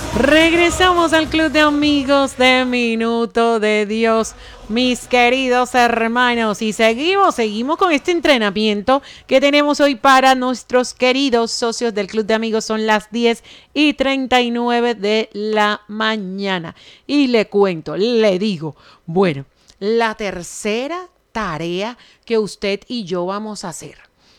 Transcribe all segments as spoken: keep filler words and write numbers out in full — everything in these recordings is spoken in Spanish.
Regresamos al Club de Amigos de Minuto de Dios, mis queridos hermanos, y seguimos, seguimos con este entrenamiento que tenemos hoy para nuestros queridos socios del Club de Amigos. Son las diez y treinta y nueve de la mañana y le cuento, le digo, bueno, la tercera tarea que usted y yo vamos a hacer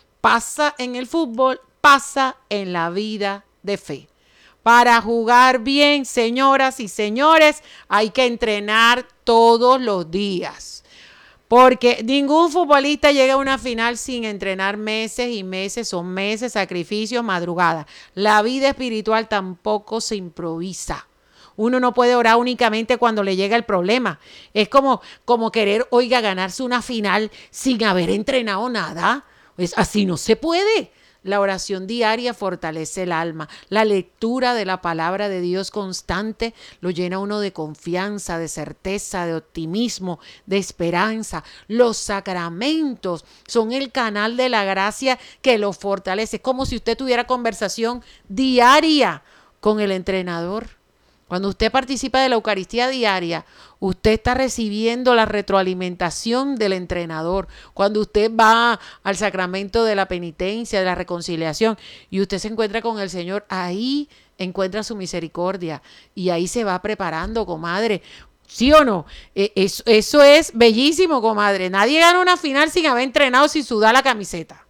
pasa en el fútbol, pasa en la vida de fe. Para jugar bien, señoras y señores, hay que entrenar todos los días. Porque ningún futbolista llega a una final sin entrenar meses y meses, son meses, sacrificios, madrugadas. La vida espiritual tampoco se improvisa. Uno no puede orar únicamente cuando le llega el problema. Es como, como querer, oiga, ganarse una final sin haber entrenado nada. Pues así no se puede. La oración diaria fortalece el alma. La lectura de la palabra de Dios constante lo llena uno de confianza, de certeza, de optimismo, de esperanza. Los sacramentos son el canal de la gracia que lo fortalece. Es como si usted tuviera conversación diaria con el entrenador. Cuando usted participa de la Eucaristía diaria, usted está recibiendo la retroalimentación del entrenador. Cuando usted va al sacramento de la penitencia, de la reconciliación, y usted se encuentra con el Señor, ahí encuentra su misericordia y ahí se va preparando, comadre. ¿Sí o no? Eh, eso, eso es bellísimo, comadre. Nadie gana una final sin haber entrenado, sin sudar la camiseta.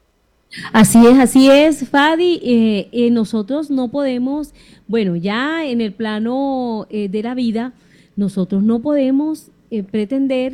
Así es, así es, Fadi. Eh, eh, nosotros no podemos, bueno, ya en el plano eh, de la vida, nosotros no podemos eh, pretender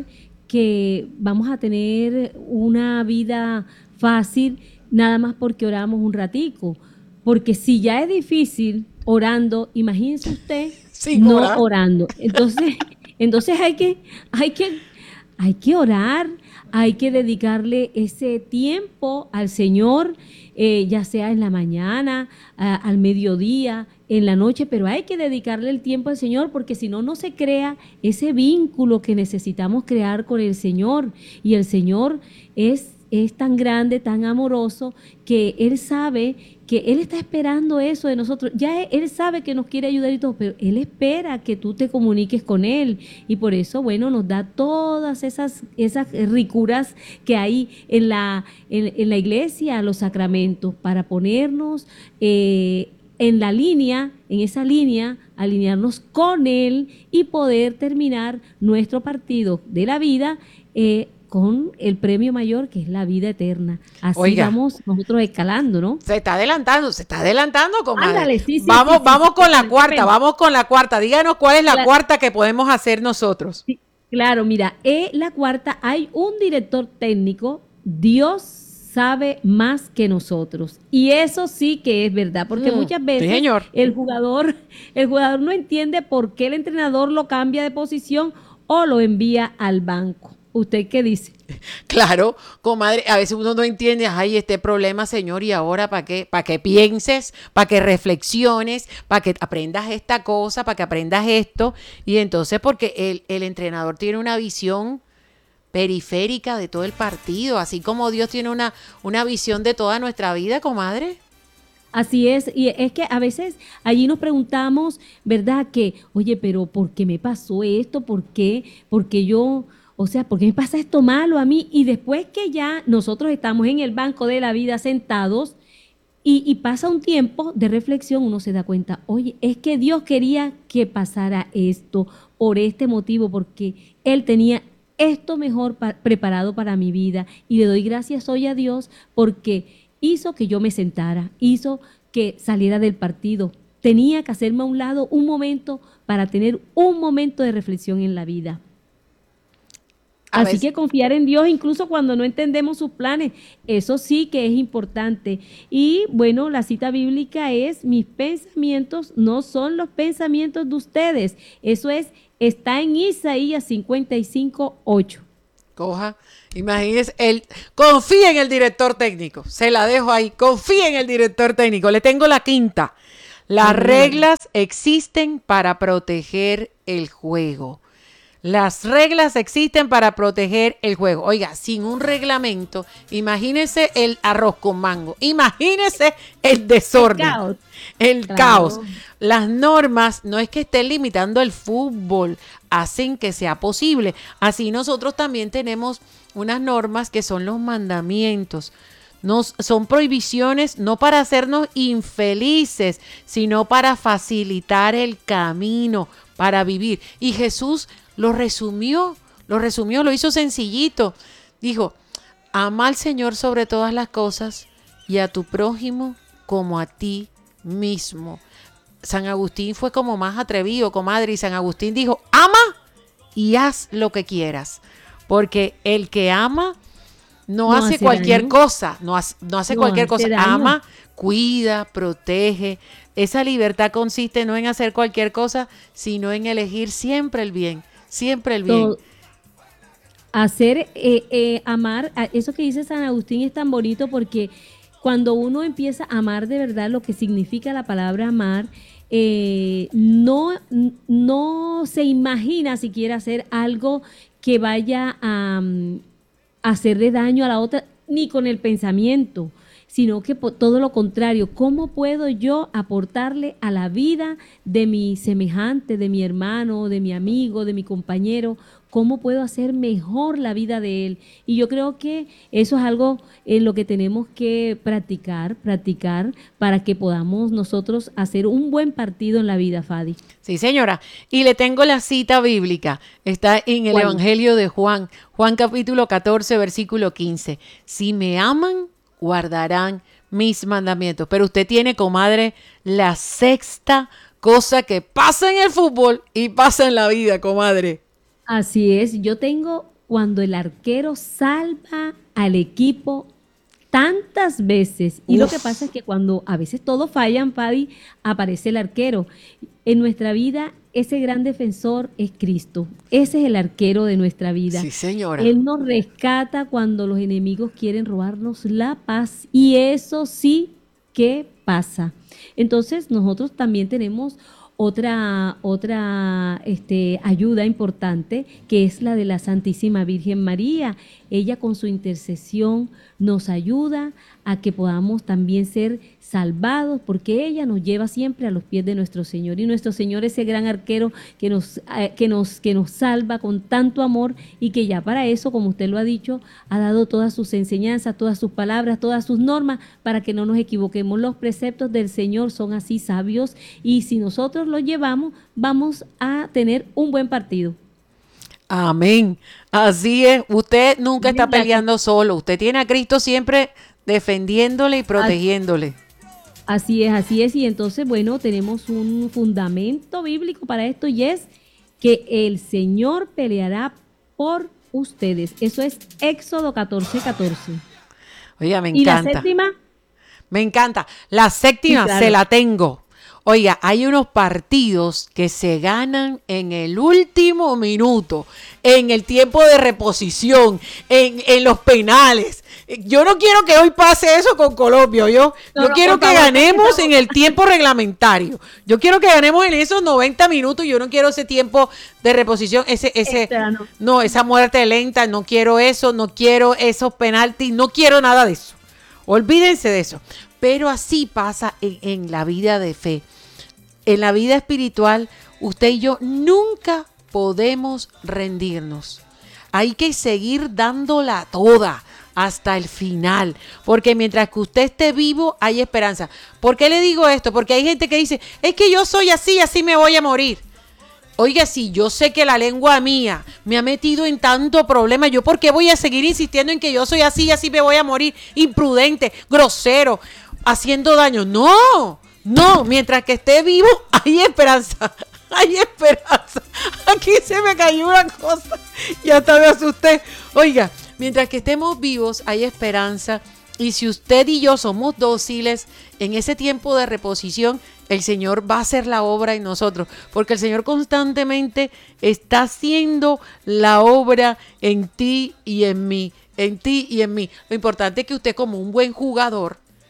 que vamos a tener una vida fácil nada más porque oramos un ratico. Porque si ya es difícil orando, imagínese usted Sí, no ¿verdad? orando. Entonces, entonces hay que, hay que, hay que orar. Hay que dedicarle ese tiempo al Señor, eh, ya sea en la mañana, a, al mediodía, en la noche, pero hay que dedicarle el tiempo al Señor porque si no, no se crea ese vínculo que necesitamos crear con el Señor. Y el Señor es, es tan grande, tan amoroso, que Él sabe que Él está esperando eso de nosotros. Ya Él, él sabe que nos quiere ayudar y todo, pero Él espera que tú te comuniques con Él. Y por eso, bueno, nos da todas esas, esas ricuras que hay en la, en, en la iglesia, los sacramentos, para ponernos eh, en la línea, en esa línea, alinearnos con Él y poder terminar nuestro partido de la vida eh, con el premio mayor, que es la vida eterna. Así Oiga, vamos nosotros escalando, ¿no? se está adelantando, se está adelantando, comadre. Ándale, sí, sí, vamos, sí, sí, vamos sí, con la cuarta, totalmente. vamos con la cuarta. Díganos cuál es la La- cuarta que podemos hacer nosotros. sí, claro, mira, eh, la cuarta, hay un director técnico, Dios sabe más que nosotros. Y eso sí que es verdad, porque Mm, muchas sí, veces señor. el jugador, el jugador no entiende por qué el entrenador lo cambia de posición o lo envía al banco. ¿Usted qué dice? Claro, comadre, a veces uno no entiende, ay, este problema, señor, y ahora para qué, para que pienses, para que reflexiones, para que aprendas esta cosa, para que aprendas esto. Y entonces, porque el, el entrenador tiene una visión periférica de todo el partido, así como Dios tiene una, una visión de toda nuestra vida, comadre. Así es, y es que a veces allí nos preguntamos, ¿verdad? Que, oye, pero ¿por qué me pasó esto? ¿Por qué? Porque yo, o sea, ¿por qué me pasa esto malo a mí? Y después que ya nosotros estamos en el banco de la vida sentados y, y pasa un tiempo de reflexión, uno se da cuenta, oye, es que Dios quería que pasara esto por este motivo, porque Él tenía esto mejor pa- preparado para mi vida y le doy gracias hoy a Dios porque hizo que yo me sentara, hizo que saliera del partido. Tenía que hacerme a un lado un momento para tener un momento de reflexión en la vida. A Así veces, que confiar en Dios incluso cuando no entendemos sus planes, eso sí que es importante. Y bueno, la cita bíblica es, mis pensamientos no son los pensamientos de ustedes. Eso es, está en Isaías cincuenta y cinco, ocho. coja, imagínese, el, confía en el director técnico, se la dejo ahí, confía en el director técnico. Le tengo la quinta. Las Dígame. reglas existen para proteger el juego. Las reglas existen para proteger el juego. Oiga, sin un reglamento, imagínese el arroz con mango, imagínese el desorden, el caos. El claro. caos. Las normas no es que estén limitando el fútbol, hacen que sea posible. Así nosotros también tenemos unas normas que son los mandamientos. Nos, son prohibiciones no para hacernos infelices, sino para facilitar el camino para vivir. Y Jesús lo resumió, lo resumió, lo hizo sencillito. Dijo, ama al Señor sobre todas las cosas y a tu prójimo como a ti mismo. San Agustín fue como más atrevido, comadre, y San Agustín dijo, ama y haz lo que quieras, porque el que ama no, no hace, hace cualquier daño. cosa, no hace, no hace no cualquier hace cosa, daño. Ama, cuida, protege. Esa libertad consiste no en hacer cualquier cosa, sino en elegir siempre el bien, siempre el bien. So, hacer, eh, eh, amar, eso que dice San Agustín es tan bonito porque cuando uno empieza a amar de verdad lo que significa la palabra amar, eh, no, no se imagina siquiera hacer algo que vaya a, a hacerle daño a la otra, ni con el pensamiento, sino que todo lo contrario. ¿Cómo puedo yo aportarle a la vida de mi semejante, de mi hermano, de mi amigo, de mi compañero? ¿Cómo puedo hacer mejor la vida de él? Y yo creo que eso es algo en lo que tenemos que practicar, practicar para que podamos nosotros hacer un buen partido en la vida, Fadi. Sí, señora. Y le tengo la cita bíblica. Está en el ¿Cuál? Evangelio de Juan. Juan capítulo catorce, versículo quince. Si me aman, guardarán mis mandamientos. Pero usted tiene, comadre, la sexta cosa que pasa en el fútbol y pasa en la vida, comadre. Así es, yo tengo cuando el arquero salva al equipo tantas veces. Y Uf. Lo que pasa es que cuando a veces todos fallan, Fadi, aparece el arquero. En nuestra vida, ese gran defensor es Cristo. Ese es el arquero de nuestra vida. Sí, señora. Él nos rescata cuando los enemigos quieren robarnos la paz. Y eso sí que pasa. Entonces, nosotros también tenemos Otra, otra este, ayuda importante, que es la de la Santísima Virgen María. Ella con su intercesión nos ayuda a que podamos también ser salvados, porque ella nos lleva siempre a los pies de nuestro Señor. Y nuestro Señor, ese gran arquero que nos, eh, que nos, que nos salva con tanto amor y que ya para eso, como usted lo ha dicho, ha dado todas sus enseñanzas, todas sus palabras, todas sus normas, para que no nos equivoquemos. Los preceptos del Señor son así sabios y si nosotros los llevamos, vamos a tener un buen partido. Amén. Así es. Usted nunca está peleando solo. Usted tiene a Cristo siempre defendiéndole y protegiéndole. Así es, así es. Y entonces, bueno, tenemos un fundamento bíblico para esto y es que el Señor peleará por ustedes. Eso es Éxodo catorce, catorce. Oiga, me encanta. ¿Y la séptima? Me encanta. La séptima sí, claro. Se la tengo. Oiga, hay unos partidos que se ganan en el último minuto, en el tiempo de reposición, en, en los penales. Yo no quiero que hoy pase eso con Colombia, yo, no, yo no, quiero que ganemos en el tiempo reglamentario. Yo quiero que ganemos en esos noventa minutos, yo no quiero ese tiempo de reposición, ese, ese, Extra, no. no, esa muerte lenta, no quiero eso, no quiero esos penaltis, no quiero nada de eso. Olvídense de eso. Pero así pasa en, en la vida de fe. En la vida espiritual, usted y yo nunca podemos rendirnos. Hay que seguir dándola toda hasta el final, porque mientras que usted esté vivo hay esperanza. ¿Por qué le digo esto? Porque hay gente que dice, es que yo soy así, así me voy a morir. Oiga, si yo sé que la lengua mía me ha metido en tanto problema, ¿yo por qué voy a seguir insistiendo en que yo soy así, así me voy a morir? Imprudente, grosero, haciendo daño. No, no, mientras que esté vivo hay esperanza, hay esperanza. Aquí se me cayó una cosa y hasta me asusté. Oiga, mientras que estemos vivos hay esperanza y si usted y yo somos dóciles en ese tiempo de reposición, el Señor va a hacer la obra en nosotros, porque el Señor constantemente está haciendo la obra en ti y en mí, en ti y en mí. Lo importante es que usted como un buen jugador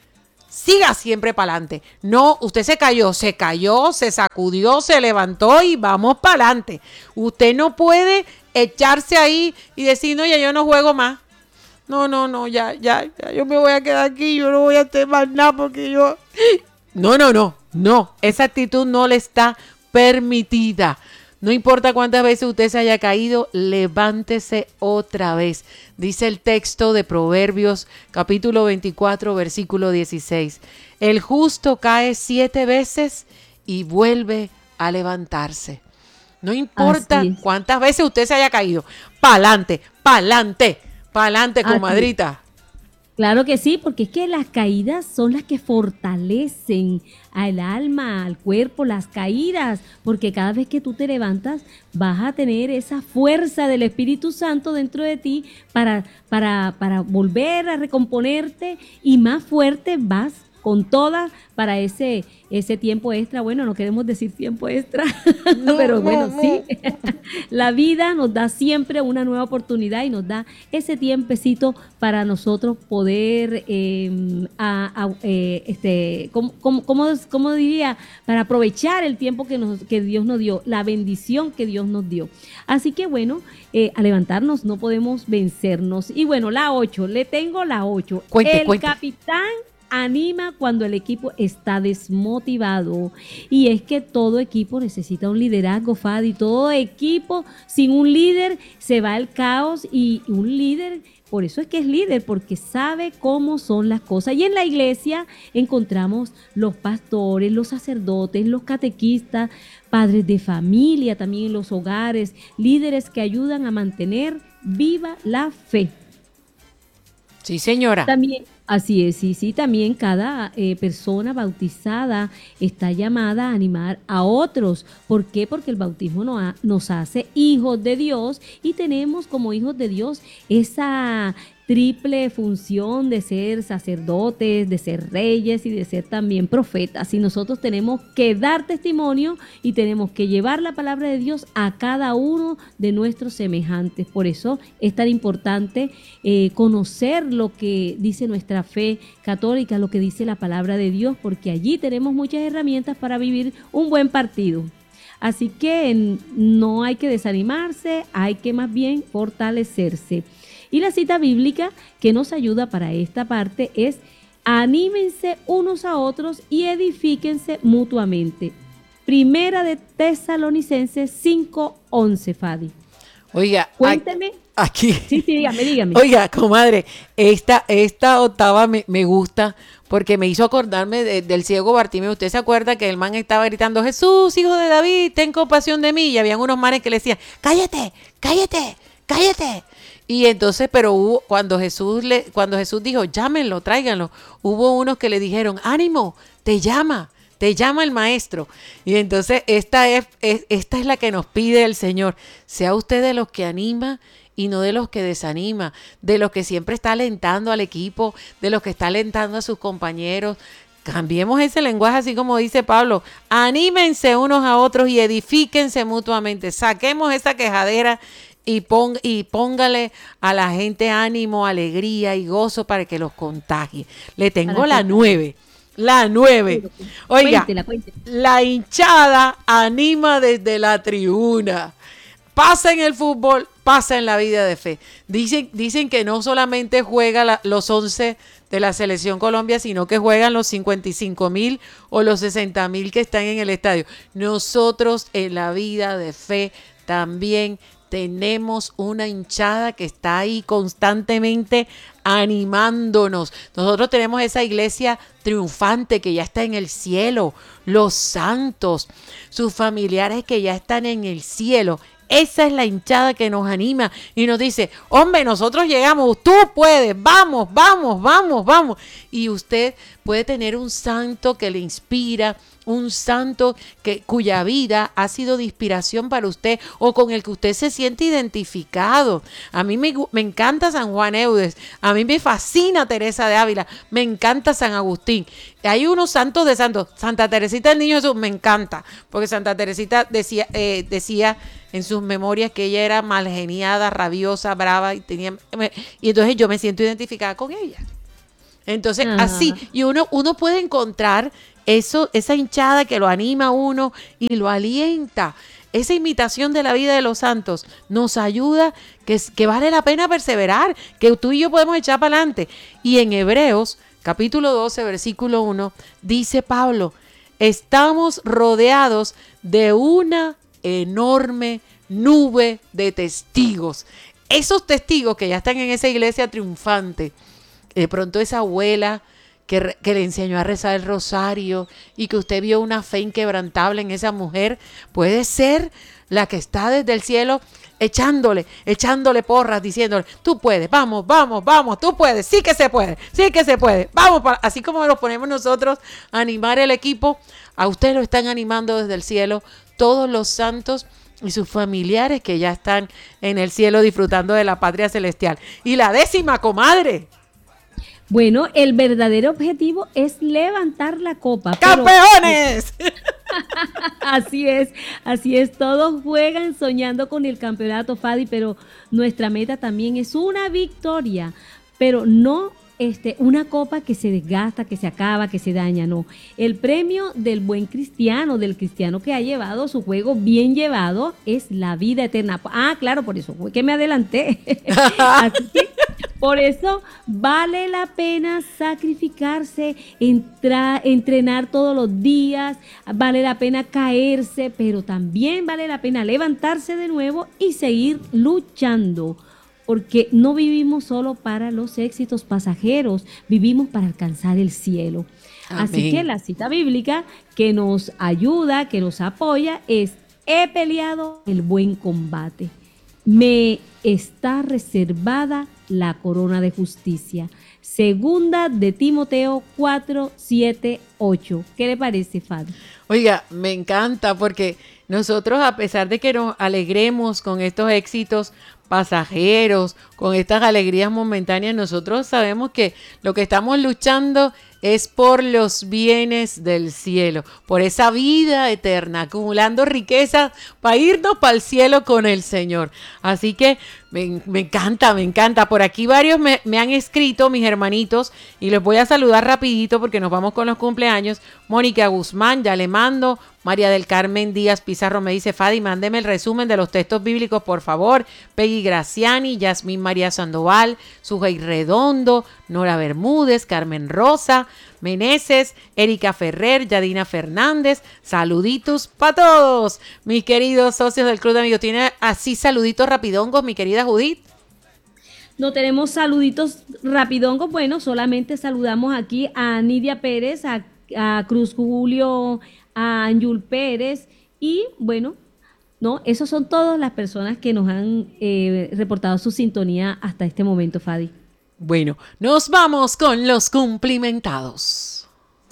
siga siempre para adelante. No, usted se cayó, se cayó, se sacudió, se levantó y vamos para adelante. Usted no puede echarse ahí y decir, no, ya yo no juego más. No, no, no, ya, ya, ya, yo me voy a quedar aquí, yo no voy a hacer más nada porque yo... No, no, no, no, esa actitud no le está permitida. No importa cuántas veces usted se haya caído, levántese otra vez. Dice el texto de Proverbios, capítulo veinticuatro, versículo dieciséis. El justo cae siete veces y vuelve a levantarse. No importa cuántas veces usted se haya caído. Pa'lante, pa'lante, pa'lante, comadrita. Claro que sí, porque es que las caídas son las que fortalecen al alma, al cuerpo, las caídas, porque cada vez que tú te levantas vas a tener esa fuerza del Espíritu Santo dentro de ti para, para, para volver a recomponerte y más fuerte vas con toda para ese, ese tiempo extra. Bueno, no queremos decir tiempo extra, no, pero bueno, no, no. sí. La vida nos da siempre una nueva oportunidad y nos da ese tiempecito para nosotros poder, eh, a, a, eh, este, ¿cómo, cómo, cómo, cómo diría? Para aprovechar el tiempo que, nos, que Dios nos dio, la bendición que Dios nos dio. Así que bueno, eh, a levantarnos no podemos vencernos. Y bueno, la ocho, le tengo la ocho. Cuente, el cuente. capitán anima cuando el equipo está desmotivado. Y es que todo equipo necesita un liderazgo, Fadi. Todo equipo sin un líder se va al caos, y un líder, por eso es que es líder, porque sabe cómo son las cosas. Y en la iglesia encontramos los pastores, los sacerdotes, los catequistas, padres de familia, también en los hogares, líderes que ayudan a mantener viva la fe. Sí, señora. También, así es, sí, sí, también cada eh, persona bautizada está llamada a animar a otros. ¿Por qué? Porque el bautismo no ha, nos hace hijos de Dios, y tenemos como hijos de Dios esa triple función de ser sacerdotes, de ser reyes y de ser también profetas. Y nosotros tenemos que dar testimonio y tenemos que llevar la palabra de Dios a cada uno de nuestros semejantes. Por eso es tan importante eh, conocer lo que dice nuestra fe católica, lo que dice la palabra de Dios, porque allí tenemos muchas herramientas para vivir un buen partido. Así que no hay que desanimarse, hay que más bien fortalecerse. Y la cita bíblica que nos ayuda para esta parte es: anímense unos a otros y edifíquense mutuamente. Primera de Tesalonicenses cinco once, Fadi. Oiga, cuénteme. Aquí. Sí, sí, dígame, dígame. Oiga, comadre, esta, esta octava me, me gusta porque me hizo acordarme de, del ciego Bartimeo. ¿Usted se acuerda que el man estaba gritando: Jesús, hijo de David, ten compasión de mí? Y habían unos manes que le decían: cállate, cállate, cállate. Y entonces, pero hubo, cuando Jesús le, cuando Jesús dijo: llámenlo, tráiganlo, hubo unos que le dijeron: ánimo, te llama, te llama el maestro. Y entonces esta es, es, esta es la que nos pide el Señor: sea usted de los que anima y no de los que desanima, de los que siempre está alentando al equipo, de los que está alentando a sus compañeros. Cambiemos ese lenguaje, así como dice Pablo: anímense unos a otros y edifíquense mutuamente. Saquemos esa quejadera y, pong, y póngale a la gente ánimo, alegría y gozo para que los contagie. Le tengo la nueve. La nueve. Oiga, cuéntela, cuéntela. La hinchada anima desde la tribuna. Pasa en el fútbol, pasa en la vida de fe. Dicen, dicen que no solamente juega la, los once de la Selección Colombia, sino que juegan los cincuenta y cinco mil o los sesenta mil que están en el estadio. Nosotros en la vida de fe también tenemos una hinchada que está ahí constantemente animándonos. Nosotros tenemos esa iglesia triunfante que ya está en el cielo, los santos, sus familiares que ya están en el cielo. Esa es la hinchada que nos anima y nos dice: hombre, nosotros llegamos, tú puedes, vamos, vamos, vamos, vamos. Y usted puede tener un santo que le inspira, un santo que, cuya vida ha sido de inspiración para usted o con el que usted se siente identificado. A mí me, me encanta San Juan Eudes, a mí me fascina Teresa de Ávila, me encanta San Agustín. Hay unos santos de santos. Santa Teresita del Niño Jesús me encanta, porque Santa Teresita decía, eh, decía en sus memorias que ella era malgeniada, rabiosa, brava, y tenía, y entonces yo me siento identificada con ella. Entonces, Ajá. así, y uno, uno puede encontrar eso, esa hinchada que lo anima a uno y lo alienta. Esa imitación de la vida de los santos nos ayuda, que, que vale la pena perseverar, que tú y yo podemos echar para adelante. Y en Hebreos, capítulo doce, versículo uno, dice Pablo, estamos rodeados de una enorme nube de testigos. Esos testigos que ya están en esa iglesia triunfante, de pronto esa abuela que, que le enseñó a rezar el rosario y que usted vio una fe inquebrantable en esa mujer, puede ser la que está desde el cielo echándole, echándole porras, diciéndole, tú puedes, vamos, vamos, vamos, tú puedes, sí que se puede, sí que se puede, vamos, para... así como lo ponemos nosotros a animar el equipo, a usted lo están animando desde el cielo todos los santos y sus familiares que ya están en el cielo disfrutando de la patria celestial. Y la décima, comadre. Bueno, el verdadero objetivo es levantar la copa. ¡Campeones! Pero, así es, así es. Todos juegan soñando con el campeonato, Fadi, pero nuestra meta también es una victoria, pero no este, una copa que se desgasta, que se acaba, que se daña, no. El premio del buen cristiano, del cristiano que ha llevado su juego bien llevado, es la vida eterna. Ah, claro, por eso fue que me adelanté. Así que, por eso vale la pena sacrificarse, entrar, entrenar todos los días, vale la pena caerse, pero también vale la pena levantarse de nuevo y seguir luchando. Porque no vivimos solo para los éxitos pasajeros, vivimos para alcanzar el cielo. Amén. Así que la cita bíblica que nos ayuda, que nos apoya es: he peleado el buen combate, me está reservada la corona de justicia. Segunda de Timoteo cuatro, siete, ocho. ¿Qué le parece, Fadi? Oiga, me encanta porque nosotros, a pesar de que nos alegremos con estos éxitos pasajeros, con estas alegrías momentáneas, nosotros sabemos que lo que estamos luchando es por los bienes del cielo, por esa vida eterna, acumulando riquezas para irnos para el cielo con el Señor. Así que me, me encanta, me encanta. Por aquí varios me, me han escrito, mis hermanitos, y les voy a saludar rapidito porque nos vamos con los cumpleaños. Mónica Guzmán, ya le mando. María del Carmen Díaz Pizarro me dice, Fadi, mándeme el resumen de los textos bíblicos, por favor. Peggy Graciani, Yasmín María Sandoval, Sujei Redondo, Nora Bermúdez, Carmen Rosa Meneses, Erika Ferrer, Yadina Fernández. Saluditos para todos, mis queridos socios del Club de Amigos. ¿Tiene así saluditos rapidongos, mi querida Judith? No tenemos saluditos rapidongos. Bueno, solamente saludamos aquí a Nidia Pérez, a, a Cruz Julio, a Anjul Pérez y bueno, no, esos son todas las personas que nos han eh, reportado su sintonía hasta este momento, Fadi. Bueno, nos vamos con los cumplimentados.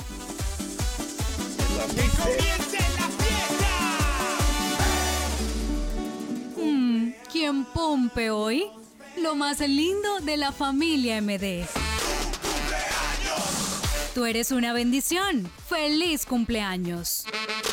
Mm, ¿Quién pompe hoy? Lo más lindo de la familia M D. Tú eres una bendición. ¡Feliz cumpleaños!